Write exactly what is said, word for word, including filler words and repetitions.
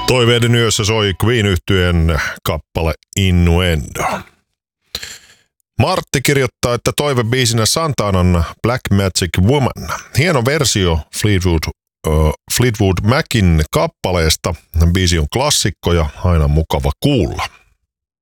Toiveiden yössä soi Queen-yhtyeen kappale Innuendo. Martti kirjoittaa, että toivebiisinä Santanan Black Magic Woman. Hieno versio Fleetwood, uh, Fleetwood Macin kappaleesta. Biisi on klassikko ja aina mukava kuulla.